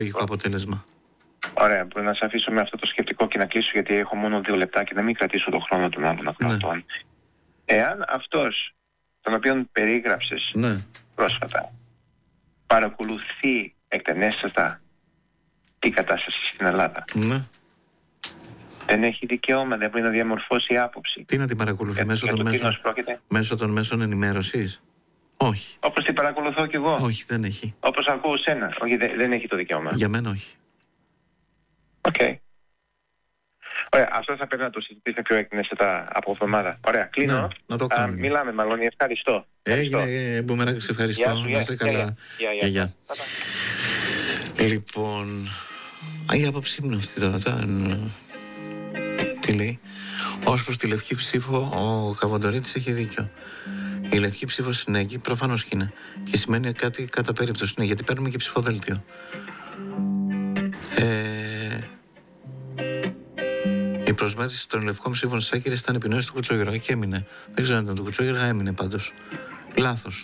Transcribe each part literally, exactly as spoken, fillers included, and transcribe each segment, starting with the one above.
λογικό αποτέλεσμα. Ωραία, μπορεί να σε αφήσω με αυτό το σκεπτικό και να κλείσω, γιατί έχω μόνο δύο λεπτά και να μην κρατήσω τον χρόνο των άλλων ακροατών. Ναι. Εάν αυτός, τον οποίον περίγραψες ναι. πρόσφατα, παρακολουθεί εκτενέστατα την κατάσταση στην Ελλάδα, ναι. δεν έχει δικαίωμα, δεν μπορεί να διαμορφώσει άποψη. Τι να την παρακολουθεί, μέσω, των μέσων, μέσω των μέσων ενημέρωσης? Όχι. Όπως την παρακολουθώ κι εγώ. Όχι, δεν έχει. Όπως ακούω σένα. Όχι, δεν, δεν έχει το δικαίωμα. Για μένα όχι. Οκ. Okay. Ωραία, αυτό θα πρέπει να το συζητήσουμε πιο εκτενέστατα από εβδομάδα. Ωραία, κλείνω. Ναι, να το κάνουμε. Α, μιλάμε μάλλον, ευχαριστώ. Έγινε, Μπούμεραγκ, σε ευχαριστώ. Γεια σου, να είστε καλά. Γεια, γεια. Γεια. Λοιπόν, α, η άποψή μου αυτή τώρα. Τι λέει? Ως προς τη λευκή ψήφο, ο Καβοντορίτης έχει δίκιο. Η λευκή ψήφο συνέγγι προφανώς και είναι. Και σημαίνει κάτι κατά περίπτωση. Ναι, γιατί παίρνουμε και ψηφοδέλτιο. Ε, η προσμέτρηση των λευκών ψήφων στις Άκυρες ήταν επινόηση του Κουτσόγερα και έμεινε. Δεν ξέρω αν ήταν του Κουτσόγερα, έμεινε πάντως. Λάθος.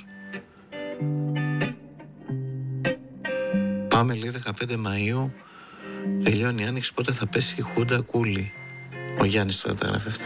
Πάμε λέει δεκαπέντε Μαΐου. Τελειώνει η άνοιξη, πότε θα πέσει η Χούντα Κούλη. Ο Γιάννης τώρα τα γράφει αυτά.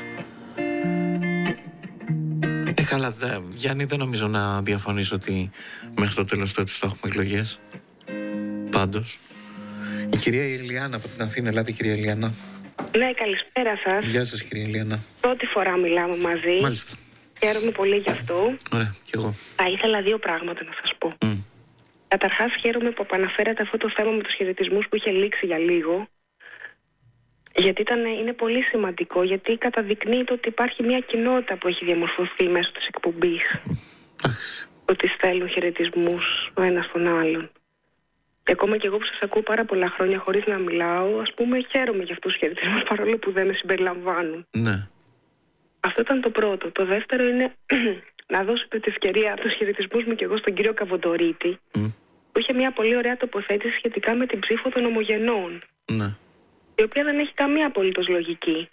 Ε, καλά, δε, Γιάννη, δεν νομίζω να διαφωνήσω ότι μέχρι το τέλος του έτους θα έχουμε εκλογές. Πάντως. Η κυρία Ηλιάνα από την Αθήνα, ελάτε κυρία Ηλιάνα. Ναι, καλησπέρα σας. Γεια σας κυρία Ηλιάνα. Πρώτη φορά μιλάμε μαζί. Μάλιστα. Χαίρομαι πολύ γι' αυτό. Ωραία, κι εγώ. Θα ήθελα δύο πράγματα να σας πω. Mm. Καταρχάς, χαίρομαι που επαναφέρατε αυτό το θέμα με τους χαιρετισμούς που είχε λήξει για λίγο. Γιατί ήταν, είναι πολύ σημαντικό, γιατί καταδεικνύεται ότι υπάρχει μια κοινότητα που έχει διαμορφωθεί μέσω της εκπομπής. Mm. Ότι στέλνουν χαιρετισμούς ο ένας τον άλλον. Και ακόμα και εγώ που σας ακούω πάρα πολλά χρόνια χωρίς να μιλάω, ας πούμε, χαίρομαι για αυτούς τους χαιρετισμούς, παρόλο που δεν με συμπεριλαμβάνουν. Ναι. Αυτό ήταν το πρώτο. Το δεύτερο είναι να δώσω την ευκαιρία από τους χαιρετισμούς μου και εγώ στον κύριο Καβοντορίτη, Mm. που είχε μια πολύ ωραία τοποθέτηση σχετικά με την ψήφο των ομογενών. Ναι. Η οποία δεν έχει καμία απολύτως λογική.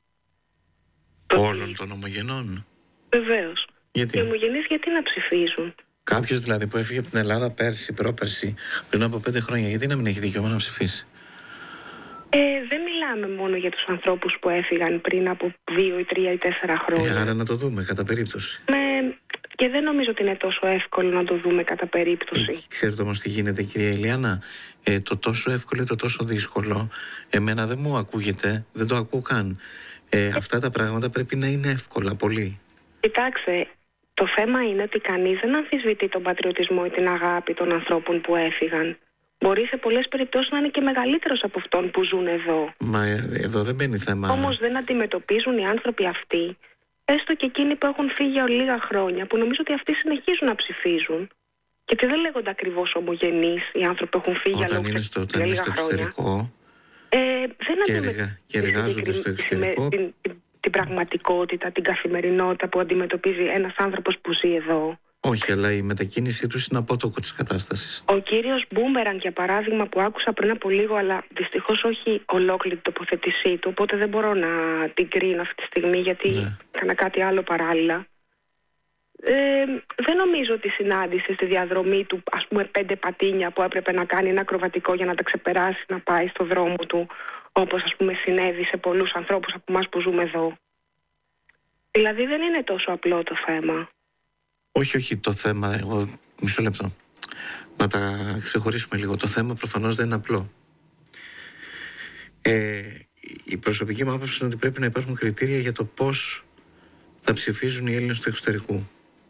Όλων των ομογενών. Βεβαίως. Γιατί? Οι ομογενείς γιατί να ψηφίζουν? Κάποιος δηλαδή που έφυγε από την Ελλάδα πέρσι, πρόπερσι, πριν από πέντε χρόνια, γιατί να μην έχει δικαίωμα να ψηφίσει? Ε, δεν μιλάμε μόνο για τους ανθρώπους που έφυγαν πριν από δύο ή τρία ή τέσσερα χρόνια. Ε, άρα να το δούμε κατά περίπτωση. Με... Και δεν νομίζω ότι είναι τόσο εύκολο να το δούμε κατά περίπτωση. Ε, ξέρετε όμως τι γίνεται κυρία Ηλιάνα? Ε, το τόσο εύκολο ή το τόσο δύσκολο, εμένα δεν μου ακούγεται, δεν το ακούω καν. Ε, αυτά τα πράγματα πρέπει να είναι εύκολα πολύ. Κοιτάξτε, το θέμα είναι ότι κανείς δεν αμφισβητεί τον πατριωτισμό ή την αγάπη των ανθρώπων που έφυγαν. Μπορεί σε πολλές περιπτώσεις να είναι και μεγαλύτερος από αυτόν που ζουν εδώ. Μα ε, εδώ δεν μπαίνει θέμα. Όμως δεν αντιμετωπίζουν οι άνθρωποι αυτοί, έστω και εκείνοι που έχουν φύγει για λίγα χρόνια, που νομίζω ότι αυτοί συνεχίζουν να ψηφίζουν. Γιατί δεν λέγονται ακριβώς ομογενείς οι άνθρωποι που έχουν φύγει όταν για, είναι στο, όταν για είναι λίγα στο εξωτερικό ε, δεν και, εργα, και εργάζονται στο εξωτερικό. Την, την, την πραγματικότητα, την καθημερινότητα που αντιμετωπίζει ένας άνθρωπος που ζει εδώ. Όχι, αλλά η μετακίνησή τους είναι απότοκο της κατάστασης. Ο κύριος Μπούμεραν, για παράδειγμα, που άκουσα πριν από λίγο, αλλά δυστυχώς όχι ολόκληρη τοποθέτησή του, οπότε δεν μπορώ να την κρίνω αυτή τη στιγμή, γιατί ναι. έκανα κάτι άλλο παράλληλα. Ε, δεν νομίζω ότι συνάντησε στη διαδρομή του, ας πούμε, πέντε πατίνια που έπρεπε να κάνει ένα ακροβατικό για να τα ξεπεράσει, να πάει στο δρόμο του, όπως ας πούμε συνέβη σε πολλούς ανθρώπους από εμάς που ζούμε εδώ. Δηλαδή δεν είναι τόσο απλό το θέμα. Όχι, όχι, το θέμα, εγώ, μισό λεπτό, να τα ξεχωρίσουμε λίγο. Το θέμα προφανώς δεν είναι απλό. Ε, η προσωπική μου άποψη είναι ότι πρέπει να υπάρχουν κριτήρια για το πώς θα ψηφίζουν οι Έλληνες του εξωτερικού.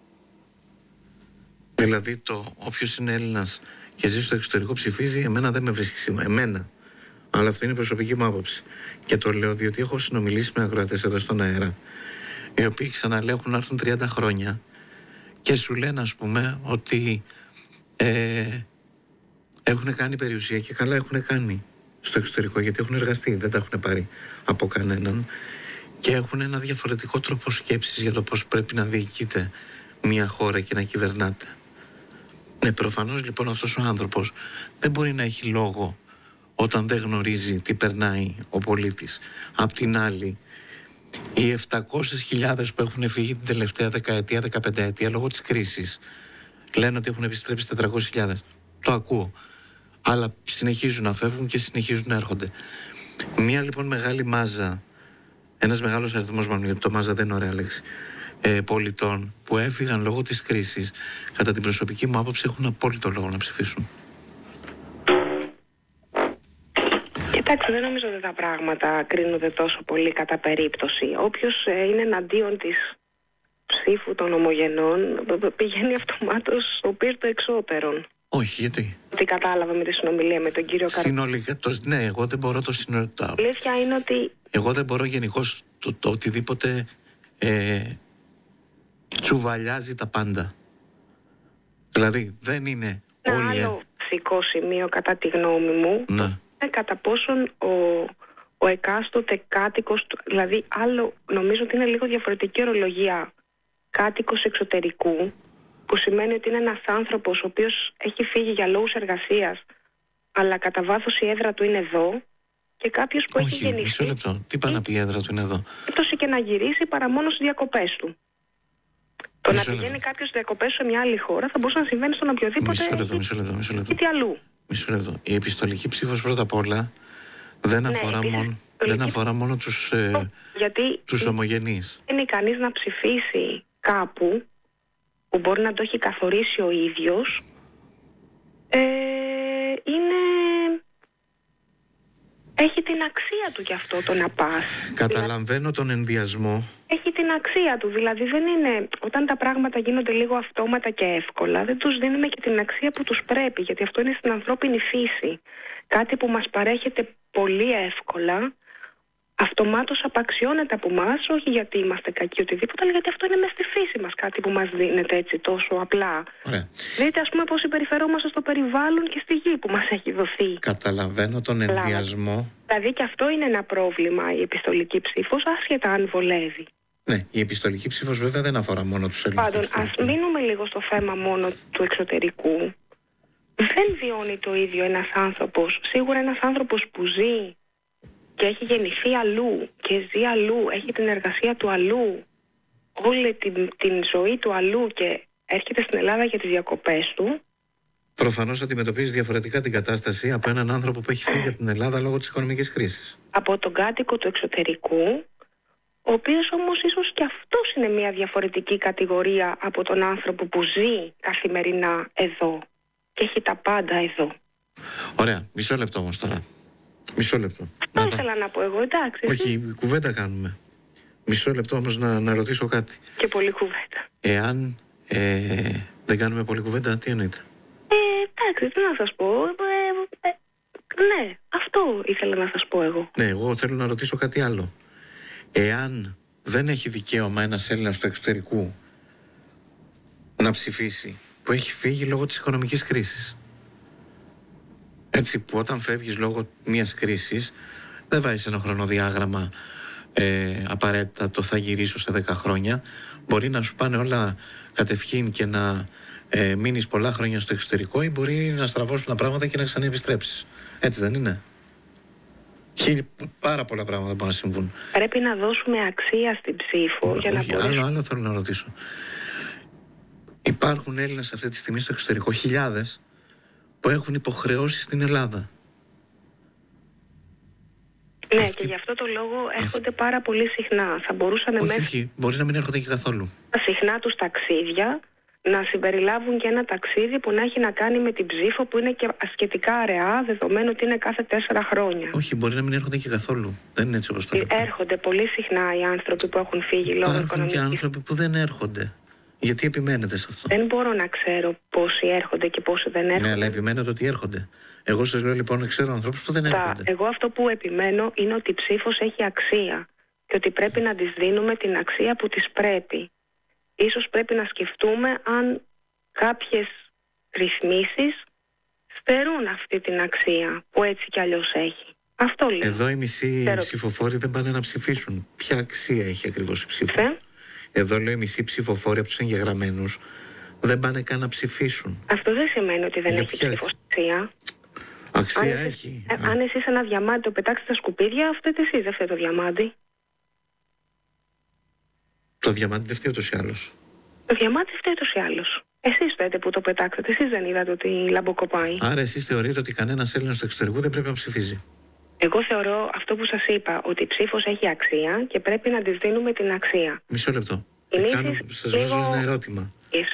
Δηλαδή, το όποιος είναι Έλληνας και ζει στο εξωτερικό ψηφίζει, εμένα δεν με βρίσκει σήμα. Εμένα. Αλλά αυτή είναι η προσωπική μου άποψη. Και το λέω διότι έχω συνομιλήσει με ακροατές εδώ στον αέρα, οι οποίοι ξαναλέουν να έρθουν τριάντα χρόνια και σου λένε, ας πούμε, ότι ε, έχουν κάνει περιουσία και καλά έχουν κάνει στο εξωτερικό, γιατί έχουν εργαστεί, δεν τα έχουν πάρει από κανέναν και έχουν ένα διαφορετικό τρόπο σκέψης για το πώς πρέπει να διοικείται μια χώρα και να κυβερνάται. Ναι, προφανώς λοιπόν αυτός ο άνθρωπος δεν μπορεί να έχει λόγο όταν δεν γνωρίζει τι περνάει ο πολίτης. Απ' την άλλη, οι επτακόσιες χιλιάδες που έχουν φύγει την τελευταία δεκαετία, δεκαπενταετία λόγω της κρίσης, λένε ότι έχουν επιστρέψει τετρακόσιες χιλιάδες. Το ακούω. Αλλά συνεχίζουν να φεύγουν και συνεχίζουν να έρχονται. Μία λοιπόν μεγάλη μάζα, ένας μεγάλος αριθμός, μάλλον, γιατί το μάζα δεν είναι ωραία λέξη, ε, πολιτών που έφυγαν λόγω της κρίσης, κατά την προσωπική μου άποψη, έχουν απόλυτο λόγο να ψηφίσουν. Κοιτάξτε, δεν νομίζω ότι τα πράγματα κρίνονται τόσο πολύ κατά περίπτωση. Όποιος ε, είναι εναντίον της ψήφου των ομογενών πηγαίνει αυτομάτως ο πυρ το εξώτερον. Όχι, γιατί? Τι κατάλαβα με τη συνομιλία με τον κύριο Καρπούζη. Συνολικά, το, ναι, εγώ δεν μπορώ το συνολικά. Η αλήθεια είναι ότι... Εγώ δεν μπορώ γενικώς το, το οτιδήποτε ε, τσουβαλιάζει τα πάντα. Δηλαδή, δεν είναι Ένα όλοι... άλλο φυσικό σημείο, κατά τη γνώμη μου, ναι. είναι κατά πόσον ο, ο εκάστοτε κάτοικος, δηλαδή άλλο, νομίζω ότι είναι λίγο διαφορετική ορολογία, κάτοικος εξωτερικού, που σημαίνει ότι είναι ένας άνθρωπος ο οποίος έχει φύγει για λόγους εργασίας, αλλά κατά βάθος η έδρα του είναι εδώ, και κάποιος που Όχι, έχει γεννηθεί... μισό λεπτό. Τι πάει να πει η έδρα του είναι εδώ? Έτωσε και να γυρίσει παρά μόνο στις διακοπές του. Το Μισό να πηγαίνει κάποιος στις διακοπές σε μια άλλη χώρα θα μπορούσε να συμβαίνει στον οποιοδήποτε... Μισό λεπτό, μισό λεπτό, μισό λεπτό. ή τι αλλού. Μισό λεπτό. Η επιστολική ψήφος πρώτα απ' όλα δεν, Ναι, αφορά, επίσης, μόνο, δεν αφορά μόνο τους, ε, γιατί τους ομογενείς. είναι κανείς να ψηφίσει κάπου που μπορεί να το έχει καθορίσει ο ίδιος, ε, είναι... έχει την αξία του γι' αυτό το να πας. Καταλαβαίνω τον ενδιασμό. Έχει την αξία του, δηλαδή δεν είναι... Όταν τα πράγματα γίνονται λίγο αυτόματα και εύκολα, δεν τους δίνουμε και την αξία που τους πρέπει, γιατί αυτό είναι στην ανθρώπινη φύση. Κάτι που μας παρέχεται πολύ εύκολα, αυτομάτως απαξιώνεται από εμάς, όχι γιατί είμαστε κακοί οτιδήποτε, αλλά γιατί αυτό είναι μες στη φύση μας, κάτι που μας δίνεται έτσι τόσο απλά. Ωραία. Δείτε, ας πούμε, πώς συμπεριφερόμαστε στο περιβάλλον και στη γη που μας έχει δοθεί. Καταλαβαίνω τον ενδιασμό. Δηλαδή και αυτό είναι ένα πρόβλημα, η επιστολική ψήφος, άσχετα αν βολεύει. Ναι, η επιστολική ψήφος βέβαια δεν αφορά μόνο τους Έλληνες. Πάντων, ας μείνουμε λίγο στο θέμα μόνο του εξωτερικού. Δεν βιώνει το ίδιο ένας άνθρωπος. Σίγουρα ένας άνθρωπος που ζει και έχει γεννηθεί αλλού και ζει αλλού, έχει την εργασία του αλλού, όλη την, την ζωή του αλλού και έρχεται στην Ελλάδα για τις διακοπές του. Προφανώς αντιμετωπίζει διαφορετικά την κατάσταση από έναν άνθρωπο που έχει φύγει από την Ελλάδα λόγω της οικονομικής κρίσης. Από τον κάτοικο του εξωτερικού, ο οποίος όμως ίσως και αυτός είναι μια διαφορετική κατηγορία από τον άνθρωπο που ζει καθημερινά εδώ και έχει τα πάντα εδώ. Ωραία, μισό λεπτό όμως τώρα. Μισό λεπτό. Αυτό να ήθελα τα... να πω εγώ, εντάξει. Όχι, εσύ... κουβέντα κάνουμε. Μισό λεπτό όμως να, να ρωτήσω κάτι. Και πολύ κουβέντα. Εάν ε, δεν κάνουμε πολύ κουβέντα, τι εννοείται? Ε, εντάξει, τι να σας πω. Ε, ε, ναι, αυτό ήθελα να σας πω εγώ. Ναι, εγώ θέλω να ρωτήσω κάτι άλλο. Εάν δεν έχει δικαίωμα ένας Έλληνας του εξωτερικού να ψηφίσει, που έχει φύγει λόγω της οικονομικής κρίσης, έτσι που όταν φεύγεις λόγω μιας κρίσης δεν βάζεις ένα χρονοδιάγραμμα ε, απαραίτητα το θα γυρίσω σε δέκα χρόνια, μπορεί να σου πάνε όλα κατευχήν και να ε, μείνεις πολλά χρόνια στο εξωτερικό, ή μπορεί να στραβώσουν τα πράγματα και να ξαναεπιστρέψεις. Έτσι δεν είναι? Χίλι, πάρα πολλά πράγματα μπορούν να συμβούν. Πρέπει να δώσουμε αξία στην ψήφο. Όχι, για να όχι, μπορέσουμε... άλλο, άλλο θέλω να ρωτήσω. Υπάρχουν Έλληνες αυτή τη στιγμή στο εξωτερικό, χιλιάδες, που έχουν υποχρεώσει στην Ελλάδα. Ναι, Αυτή... και γι' αυτό το λόγο έρχονται Αυτή... πάρα πολύ συχνά. Θα μπορούσαν όχι, μέσα... όχι, μπορεί να μην έρχονται και καθόλου. Συχνά τους ταξίδια να συμπεριλάβουν και ένα ταξίδι που να έχει να κάνει με την ψήφο, που είναι και ασχετικά αραιά, δεδομένου ότι είναι κάθε τέσσερα χρόνια. Όχι, μπορεί να μην έρχονται και καθόλου. Δεν είναι έτσι όπως το λέτε. Έρχονται πολύ συχνά οι άνθρωποι που έχουν φύγει λόγω οικονομικής. Υπάρχουν και άνθρωποι που δεν έρχονται. Γιατί επιμένετε σε αυτό? Δεν μπορώ να ξέρω πόσοι έρχονται και πόσοι δεν έρχονται. Ναι, αλλά επιμένετε ότι έρχονται. Εγώ σας λέω λοιπόν, ξέρω ανθρώπους που δεν έρχονται. Εγώ αυτό που επιμένω είναι ότι η ψήφος έχει αξία και ότι πρέπει να της δίνουμε την αξία που της πρέπει. Ίσως πρέπει να σκεφτούμε αν κάποιες ρυθμίσεις στερούν αυτή την αξία που έτσι κι αλλιώς έχει. Αυτό λέω. Εδώ οι μισοί Ξέρω... ψηφοφόροι δεν πάνε να ψηφίσουν. Ποια αξία έχει ακριβώς η ψήφος? Ε? Εδώ λέω οι μισοί ψηφοφόροι από τους εγγεγραμμένους δεν πάνε καν να ψηφίσουν. Αυτό δεν σημαίνει ότι δεν Για έχει ποια... ψήφος αξία. Αξία αν έχει. Ε, αν εσείς ένα διαμάντι το πετάξετε στα σκουπίδια, φταίτε εσείς, δεν φταίει το διαμάντι. Το διαμάντι δεν φταίει ούτως ή άλλως. Το διαμάντι φταίει ούτως ή άλλως. Εσείς τότε που το πετάξατε, εσείς δεν είδατε ότι λαμποκοπάει. Άρα εσείς θεωρείτε ότι κανένας Έλληνας του εξωτερικού δεν πρέπει να ψηφίζει? Εγώ θεωρώ αυτό που σας είπα, ότι η ψήφος έχει αξία και πρέπει να της δίνουμε την αξία. Μισό λεπτό. Κινήσεις Κάνω, σας λίγο... βάζω ένα ερώτημα.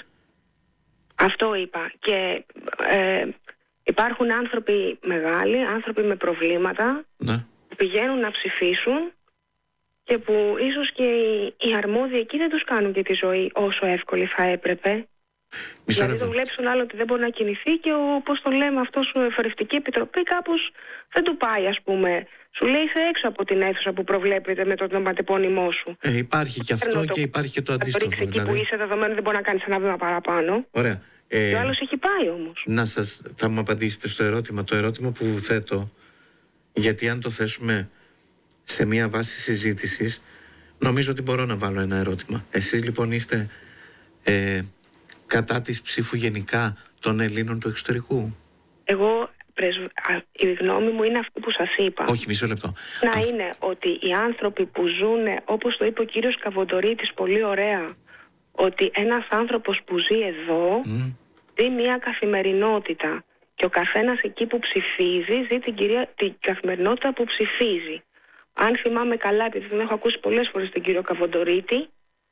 Αυτό είπα. Και ε, υπάρχουν άνθρωποι μεγάλοι, άνθρωποι με προβλήματα, ναι. που πηγαίνουν να ψηφίσουν και που ίσως και οι, οι αρμόδιοι εκεί δεν τους κάνουν και τη ζωή όσο εύκολη θα έπρεπε. Μισό δηλαδή το βλέπεις τον άλλο ότι δεν μπορεί να κινηθεί και ο, πώς το λέμε, αυτός ο εφορευτική επιτροπή κάπως δεν του πάει, ας πούμε. Σου λέει είσαι έξω από την αίθουσα που προβλέπεται με το ονοματεπώνυμό σου. Ε, υπάρχει και αυτό και υπάρχει και το αντίστοιχο. Θα το ρίξει εκεί δηλαδή. που είσαι, δεδομένου δεν μπορεί να κάνεις ένα βήμα παραπάνω. Ωραία. Ε, και ο άλλος έχει πάει όμως. Να σας, θα μου απαντήσετε στο ερώτημα. Το ερώτημα που θέτω, γιατί αν το θέσουμε σε μια βάση συζήτησης, νομίζω ότι μπορώ να βάλω ένα ερώτημα. Εσείς λοιπόν είστε ε, κατά της ψήφου γενικά των Ελλήνων του εξωτερικού? Εγώ, πρεσβ... η γνώμη μου είναι αυτή που σας είπα. Όχι, μισό λεπτό. Να Α... είναι ότι οι άνθρωποι που ζουν, όπως το είπε ο κύριος Καβοντορίτης πολύ ωραία, ότι ένας άνθρωπος που ζει εδώ mm. ζει μια καθημερινότητα και ο καθένας εκεί που ψηφίζει ζει την, κυρία... την καθημερινότητα που ψηφίζει. Αν θυμάμαι καλά, επειδή τον έχω ακούσει πολλές φορές τον κύριο Καβοντορίτη,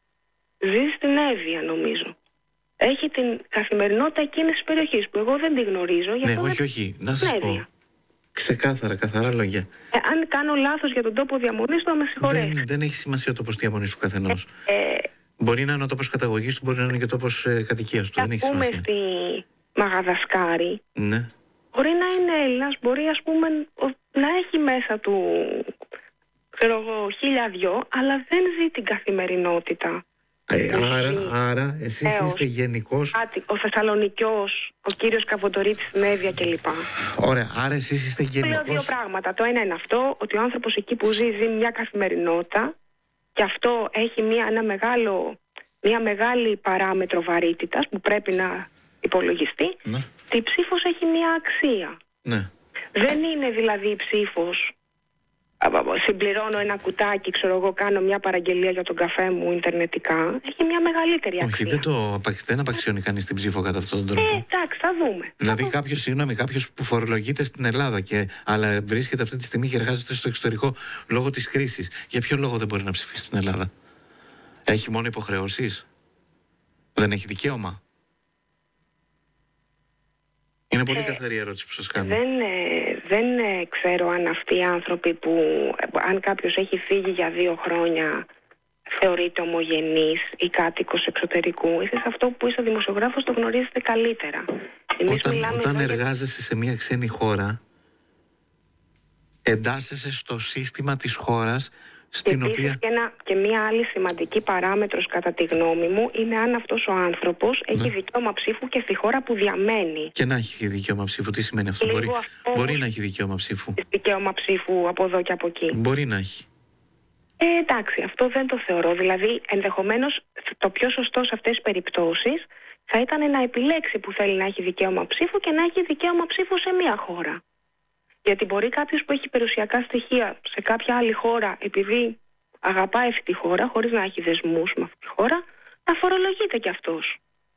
ζει στην Εύβοια νομίζω. Έχει την καθημερινότητα εκείνης της περιοχής που εγώ δεν τη γνωρίζω. Ναι, όχι, δεν... όχι. Να σας πω. Ξεκάθαρα, καθαρά λόγια. Ε, αν κάνω λάθος για τον τόπο διαμονής του, με συγχωρέσετε. Δεν, δεν έχει σημασία ο τόπος διαμονής του καθενός. Ε, ε, μπορεί να είναι ο τόπος καταγωγής του, μπορεί να είναι και ο τόπος ε, κατοικίας του. Δεν έχει σημασία. Ας πούμε στη Μαγαδασκάρη, ναι. μπορεί να είναι Έλληνας, μπορεί ας πούμε να έχει μέσα του, ξέρω εγώ, χίλια δυο, αλλά δεν ζει την καθημερινότητα. Ε, άρα, άρα, εσείς έως, είστε γενικός... Ο Θεσσαλονικιός, ο κύριος Καβοντορίτης στην Εύβοια κλπ. Ωραία, άρα εσείς είστε γενικός... Λέω δύο πράγματα. Το ένα είναι αυτό, ότι ο άνθρωπος εκεί που ζει, ζει μια καθημερινότητα και αυτό έχει μια, ένα μεγάλο, μια μεγάλη παράμετρο βαρύτητας που πρέπει να υπολογιστεί. Ναι. Και η ψήφος έχει μια αξία. Ναι. Δεν είναι δηλαδή η ψήφος... συμπληρώνω ένα κουτάκι, ξέρω εγώ, κάνω μια παραγγελία για τον καφέ μου ιντερνετικά. Έχει μια μεγαλύτερη αξία. Όχι, δεν, το, δεν απαξιώνει κανείς την ψήφο κατά αυτόν τον τρόπο. Ε, εντάξει, θα δούμε. Δηλαδή, θα κάποιος, συγγνώμη, κάποιος που φορολογείται στην Ελλάδα, και, αλλά βρίσκεται αυτή τη στιγμή και εργάζεται στο εξωτερικό λόγω της κρίσης, για ποιο λόγο δεν μπορεί να ψηφίσει στην Ελλάδα? Έχει μόνο υποχρεώσεις? Δεν έχει δικαίωμα? Είναι πολύ ε, καθαρή η ερώτηση που σας κάνω. Δεν, ε, δεν ε, ξέρω αν αυτοί οι άνθρωποι που, αν κάποιος έχει φύγει για δύο χρόνια, θεωρείται ομογενής ή κάτοικος εξωτερικού. Εσείς αυτό που είσαι δημοσιογράφος το γνωρίζετε καλύτερα. Όταν, όταν εργάζεσαι για... σε μια ξένη χώρα, εντάσσεσαι στο σύστημα της χώρας στην και οποία... Και, ένα, και μία άλλη σημαντική παράμετρος κατά τη γνώμη μου είναι αν αυτός ο άνθρωπος ναι. έχει δικαίωμα ψήφου και στη χώρα που διαμένει. Και να έχει δικαίωμα ψήφου, τι σημαίνει αυτό? Μπορεί, αυτό μπορεί να έχει δικαίωμα ψήφου. Δικαίωμα ψήφου από εδώ και από εκεί. Μπορεί να έχει. Ε, εντάξει, αυτό δεν το θεωρώ. Δηλαδή, ενδεχομένως το πιο σωστό σε αυτές τις περιπτώσεις θα ήταν να επιλέξει που θέλει να έχει δικαίωμα ψήφου και να έχει δικαίωμα ψήφου σε μία χώρα. Γιατί μπορεί κάποιος που έχει περιουσιακά στοιχεία σε κάποια άλλη χώρα, επειδή αγαπάει αυτή τη χώρα, χωρίς να έχει δεσμούς με αυτή τη χώρα, να φορολογείται κι αυτός.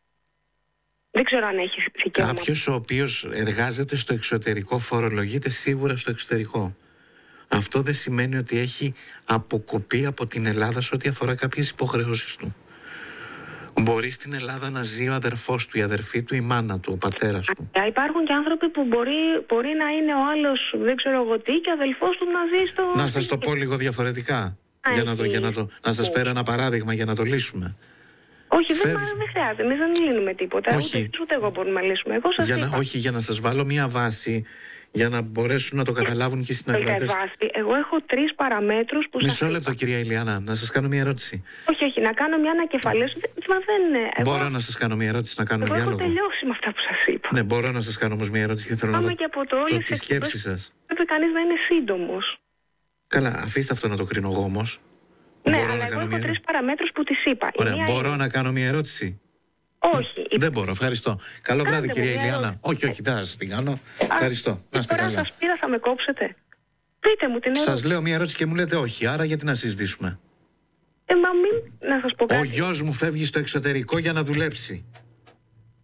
Δεν ξέρω αν έχει δικαίωμα. Κάποιος ο οποίος εργάζεται στο εξωτερικό φορολογείται σίγουρα στο εξωτερικό. Αυτό δεν σημαίνει ότι έχει αποκοπεί από την Ελλάδα σε ό,τι αφορά κάποιες υποχρεώσεις του. Μπορεί στην Ελλάδα να ζει ο αδερφός του, η αδερφή του, η μάνα του, ο πατέρας του. Α, υπάρχουν και άνθρωποι που μπορεί, μπορεί να είναι ο άλλος, δεν ξέρω εγώ τι, και ο αδελφός του να ζει στο... Να σας το πω λίγο διαφορετικά, Α, για να, το, για να, το, να σας φέρω ένα παράδειγμα για να το λύσουμε. Όχι, Φεύ... δεν, δεν χρειάζεται, εμείς δεν λύνουμε τίποτα, όχι. ούτε, ούτε εγώ μπορούμε να λύσουμε. Εγώ σας για είπα. Να, όχι, για να σας βάλω μια βάση, για να μπορέσουν να το καταλάβουν και οι συνεργάτες. Εγώ έχω τρεις παραμέτρους που Μισό σας λεπτό, είπα. κυρία Ηλιάνα, να σας κάνω μια ερώτηση. Όχι, όχι, να κάνω μια ανακεφαλαίωση. Μα δεν... Μπορώ εγώ... να σας κάνω μια ερώτηση, να κάνω εγώ διάλογο. Εγώ έχω τελειώσει με αυτά που σας είπα. Ναι, μπορώ να σας κάνω όμως μια ερώτηση και θέλω Πάμε να δω και από το, το, τη σκέψη σας. Πρέπει κανείς να είναι σύντομος. Καλά, αφήστε αυτό να το κρίνω εγώ όμως. Ναι, μπορώ αλλά να εγώ κάνω έχω μια... τρεις παραμέτρους που τις είπα. Ωραία, μπορώ είναι... να κάνω μια ερώτηση? Όχι. Δεν μπορώ, ευχαριστώ. Καλό βράδυ, κυρία Ηλιάνα. Όχι, όχι, δεν θα σας την κάνω. Ευχαριστώ. Να είστε καλά. Τώρα σας πήρα, θα με κόψετε. Πείτε μου την ερώτηση. Σας λέω μια ερώτηση και μου λέτε όχι, άρα γιατί να συζητήσουμε? Ε, μα μην να σας πω κάτι. Ο γιος μου φεύγει στο εξωτερικό για να δουλέψει.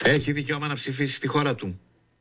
Έχει δικαίωμα να ψηφίσει στη χώρα του.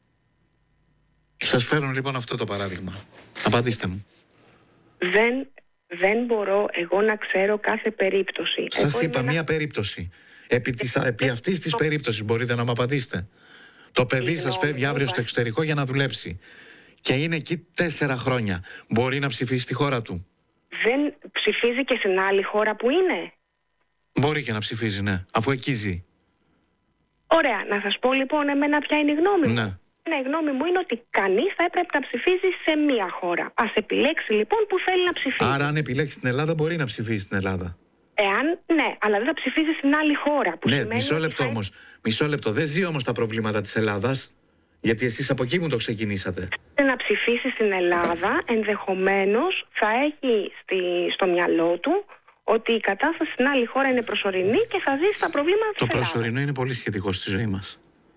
Σας φέρνω λοιπόν αυτό το παράδειγμα. Απαντήστε μου. Δεν, δεν μπορώ εγώ να ξέρω κάθε περίπτωση. Σας εγώ είπα ένα... μία περίπτωση. Επί, της, επί αυτής της περίπτωσης μπορείτε να μου απαντήσετε. Το παιδί σας φεύγει αύριο στο εξωτερικό για να δουλέψει και είναι εκεί τέσσερα χρόνια. Μπορεί να ψηφίσει στη χώρα του? Δεν ψηφίζει και στην άλλη χώρα που είναι? Μπορεί και να ψηφίζει, ναι, αφού εκεί ζει. Ωραία, να σας πω λοιπόν εμένα ποια είναι η γνώμη μου. Ναι. Ναι, η γνώμη μου είναι ότι κανείς θα έπρεπε να ψηφίζει σε μία χώρα. Ας επιλέξει λοιπόν που θέλει να ψηφίσει. Άρα αν επιλέξει την Ελλάδα μπορεί να ψηφίσει στην Ελλάδα. Εάν, ναι, αλλά δεν θα ψηφίζει στην άλλη χώρα. Που ναι, μισό λεπτό θα... όμως. Μισό λεπτό. Δεν ζει όμως τα προβλήματα της Ελλάδας. Γιατί εσείς από εκεί μου το ξεκινήσατε. Να ψηφίσει στην Ελλάδα, ενδεχομένως θα έχει στη, στο μυαλό του ότι η κατάσταση στην άλλη χώρα είναι προσωρινή και θα ζήσει τα προβλήματα της Το Ελλάδας. προσωρινό είναι πολύ σχετικό στη ζωή μας.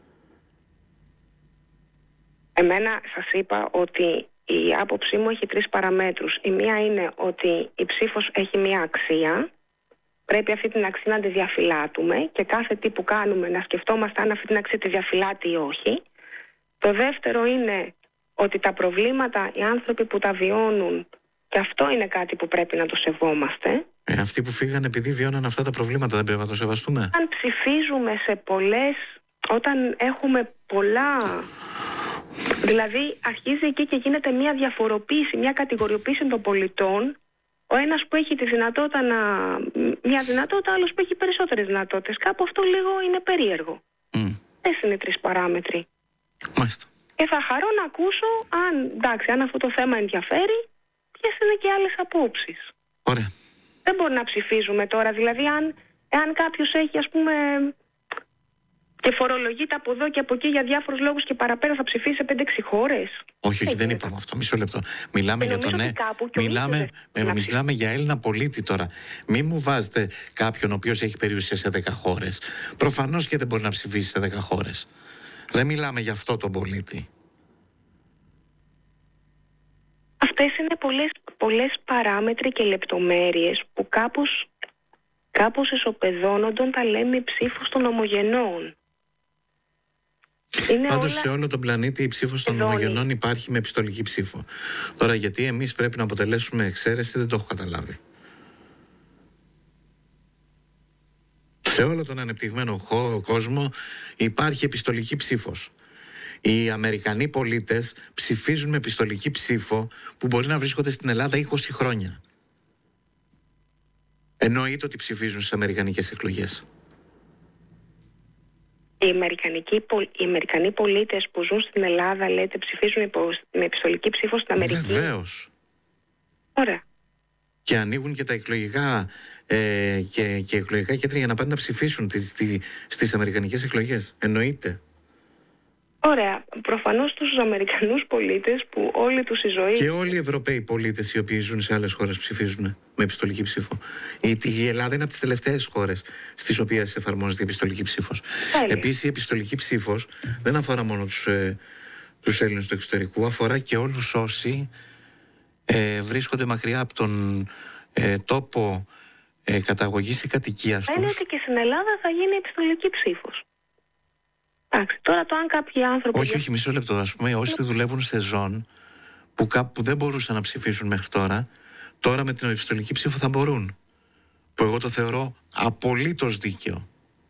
Εμένα σας είπα ότι η άποψή μου έχει τρεις παραμέτρους. Η μία είναι ότι η ψήφος έχει μία αξία. Πρέπει αυτή την αξία να τη διαφυλάττουμε και κάθε τι που κάνουμε να σκεφτόμαστε αν αυτή την αξία τη διαφυλάττει ή όχι. Το δεύτερο είναι ότι τα προβλήματα, οι άνθρωποι που τα βιώνουν, και αυτό είναι κάτι που πρέπει να το σεβόμαστε. Ε, αυτοί που φύγαν επειδή βιώναν αυτά τα προβλήματα δεν πρέπει να το σεβαστούμε? Αν ψηφίζουμε σε πολλές, όταν έχουμε πολλά... Δηλαδή αρχίζει εκεί και γίνεται μια διαφοροποίηση, μια κατηγοριοποίηση των πολιτών. Ο ένας που έχει τη δυνατότητα να... μια δυνατότητα, άλλος που έχει περισσότερες δυνατότητες. Κάπου αυτό λίγο είναι περίεργο. Mm. Αυτές είναι οι τρεις παράμετροι. Μάλιστα. Και θα χαρώ να ακούσω, αν, εντάξει, αν αυτό το θέμα ενδιαφέρει, ποιες είναι και άλλες απόψεις. Ωραία. Δεν μπορεί να ψηφίζουμε τώρα, δηλαδή αν, εάν κάποιος έχει ας πούμε και φορολογείται από εδώ και από εκεί για διάφορους λόγους και παραπέρα θα ψηφίσει σε πέντε έξι χώρες. Όχι, όχι, δεν είπαμε αυτό. Μισό λεπτό. Μιλάμε για τον ναι. Μιλάμε, με, μιλάμε για Έλληνα πολίτη τώρα. Μην μου βάζετε κάποιον ο οποίος έχει περιουσία σε δέκα χώρες. Προφανώς και δεν μπορεί να ψηφίσει σε δέκα χώρες. Δεν μιλάμε για αυτό τον πολίτη. Αυτές είναι πολλές, πολλές παράμετροι και λεπτομέρειες που κάπως, κάπως ισοπεδώνονταν τα λέμε ψήφος των ομογενών. Πάντως όλα... σε όλο τον πλανήτη η ψήφος των Εδώνει. ομογενών υπάρχει με επιστολική ψήφο. Τώρα γιατί εμείς πρέπει να αποτελέσουμε εξαίρεση δεν το έχω καταλάβει. Σε όλο τον ανεπτυγμένο κόσμο υπάρχει επιστολική ψήφος. Οι Αμερικανοί πολίτες ψηφίζουν με επιστολική ψήφο που μπορεί να βρίσκονται στην Ελλάδα είκοσι χρόνια. Εννοείται ότι ψηφίζουν στις αμερικανικές εκλογές. Οι, οι Αμερικανοί πολίτες που ζουν στην Ελλάδα, λέτε, ψηφίζουν υπό, με επιστολική ψήφο στην Αμερική. Βεβαίως. Ωραία. Και ανοίγουν και τα εκλογικά ε, και, και εκλογικά κέντρα για να πάνε να ψηφίσουν τις, τις, στις αμερικανικές εκλογές. Εννοείται. Ωραία. Προφανώς τους Αμερικανούς πολίτες που όλη τους η ζωή... Και όλοι οι Ευρωπαίοι πολίτες οι οποίοι ζουν σε άλλες χώρες ψηφίζουν με επιστολική ψήφο. Η, η Ελλάδα είναι από τις τελευταίες χώρες στις οποίες εφαρμόζεται η επιστολική ψήφος. Επίσης η επιστολική ψήφος δεν αφορά μόνο τους, ε, τους Έλληνες του εξωτερικού, αφορά και όλους όσοι ε, βρίσκονται μακριά από τον ε, τόπο ε, καταγωγής ή κατοικίας τους. Φαίνεται και στην Ελλάδα θα γίνει επιστολική ψήφος. Εντάξει, τώρα το αν κάποιοι άνθρωποι... Όχι, όχι, μισό λεπτό. Ας πούμε, όσοι δουλεύουν σε ζών που, που δεν μπορούσαν να ψηφίσουν μέχρι τώρα, τώρα με την επιστολική ψήφο θα μπορούν. Που εγώ το θεωρώ απολύτως δίκαιο.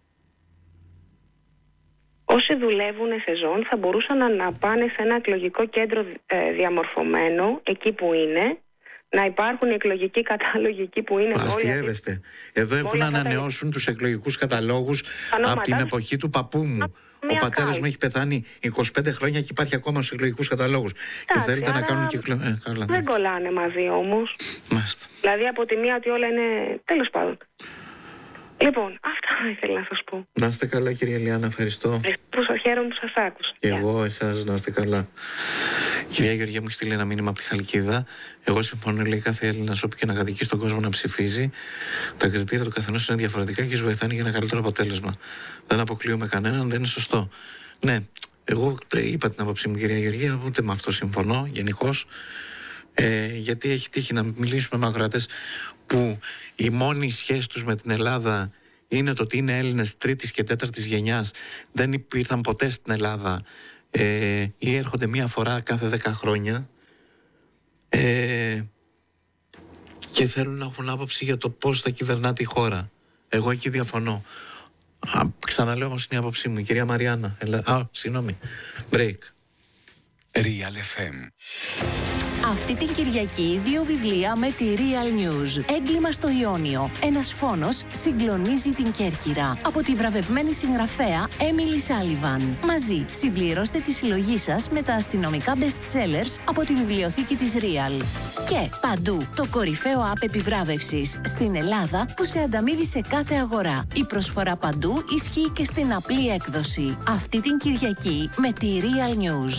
Όσοι δουλεύουν σε ζών θα μπορούσαν να πάνε σε ένα εκλογικό κέντρο ε, διαμορφωμένο, εκεί που είναι, να υπάρχουν οι εκλογικοί κατάλογοι εκεί που είναι. Αστιεύεστε. Αυτή... Εδώ έχουν να ανανεώσουν τους εκλογικούς καταλόγους από την εποχή του παππού μου. Ο πατέρας μου έχει πεθάνει είκοσι πέντε χρόνια και υπάρχει ακόμα στους εκλογικούς καταλόγους. Και θέλετε να κάνουν και εκλογές. Ε, καλά, δεν κολλάνε μαζί όμως. Μάλιστα. Δηλαδή από τη μία ότι όλα είναι. Τέλος πάντων. Λοιπόν, αυτά ήθελα να σας πω. Να είστε καλά, κυρία Λιάννα, ευχαριστώ. Που σας χαίρομαι που σας άκουσα. Και εγώ, εσάς, να είστε καλά. Κυρία Γεωργία, μου έχει στείλει ένα μήνυμα από τη Χαλκίδα. Εγώ συμφωνώ, λέει, κάθε Έλληνας όπου και να κατοικεί στον κόσμο να ψηφίζει. Τα κριτήρια του καθενός είναι διαφορετικά και βοηθάνε για ένα καλύτερο αποτέλεσμα. Δεν αποκλείουμε κανέναν, δεν είναι σωστό. Ναι, εγώ είπα την άποψή μου, κυρία Γεωργία, ούτε με αυτό συμφωνώ γενικώς. Ε, γιατί έχει τύχει να μιλήσουμε με ακροατές που η μόνη σχέση τους με την Ελλάδα είναι το ότι είναι Έλληνες τρίτης και τέταρτης γενιάς, δεν υπήρχαν ποτέ στην Ελλάδα ε, ή έρχονται μία φορά κάθε δέκα χρόνια ε, και θέλουν να έχουν άποψη για το πώς θα κυβερνά τη χώρα. Εγώ εκεί διαφωνώ. Α, ξαναλέω όμως είναι η άποψή μου. Η κυρία Μαριάννα. Ελα... Α, συγγνώμη. Break. Real εφ εμ. Αυτή την Κυριακή δύο βιβλία με τη Real News. Έγκλημα στο Ιόνιο. Ένας φόνος συγκλονίζει την Κέρκυρα. Από τη βραβευμένη συγγραφέα Έμιλι Σάλιβαν. Μαζί συμπληρώστε τη συλλογή σας με τα αστυνομικά best sellers από τη βιβλιοθήκη της Real. Και παντού το κορυφαίο app επιβράβευσης στην Ελλάδα που σε ανταμείβει σε κάθε αγορά. Η προσφορά παντού ισχύει και στην απλή έκδοση. Αυτή την Κυριακή με τη Real News.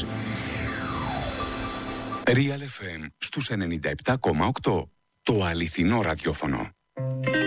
Real εφ εμ στους ενενήντα επτά κόμμα οκτώ. Το αληθινό ραδιόφωνο.